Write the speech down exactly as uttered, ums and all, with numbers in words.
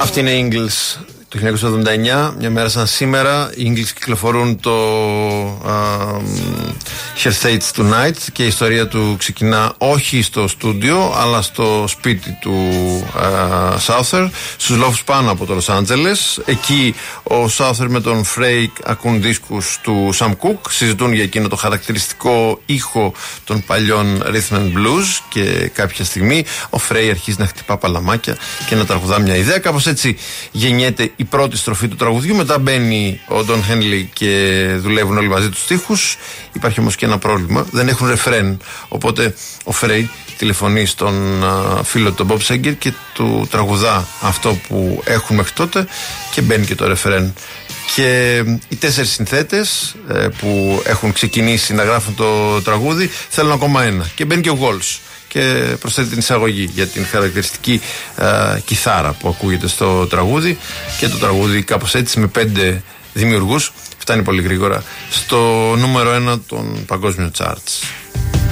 Αυτή είναι η Eagles το χίλια εννιακόσια εβδομήντα εννιά, μια μέρα σαν σήμερα. Οι Eagles κυκλοφορούν το uh, Here States Tonight και η ιστορία του ξεκινά όχι στο στούντιο αλλά στο σπίτι του uh, Souther, στους λόφους πάνω από το Λος Άντζελες. Εκεί ο Souther με τον Frey ακούν δίσκους του Sam Cooke, συζητούν για εκείνο το χαρακτηριστικό ήχο των παλιών rhythm and blues και κάποια στιγμή ο Frey αρχίζει να χτυπά παλαμάκια και να τραγουδά μια ιδέα. Κάπως έτσι γεννιέται η πρώτη στροφή του τραγουδιού. Μετά μπαίνει ο Don Henley και δουλεύουν όλοι μαζί τους στίχους. Υπάρχει όμως και ένα πρόβλημα, δεν έχουν ρεφρέν, οπότε ο Frey τηλεφωνεί στον α, φίλο του τον Bob Seger και του τραγουδά αυτό που έχουν μέχρι τότε και μπαίνει και το ρεφρέν. Και οι τέσσερις συνθέτες ε, που έχουν ξεκινήσει να γράφουν το τραγούδι θέλουν ακόμα ένα και μπαίνει και ο Walsh και προσθέτει την εισαγωγή για την χαρακτηριστική α, κιθάρα που ακούγεται στο τραγούδι, και το τραγούδι κάπως έτσι με πέντε δημιουργούς φτάνει πολύ γρήγορα στο νούμερο ένα των παγκόσμιων charts.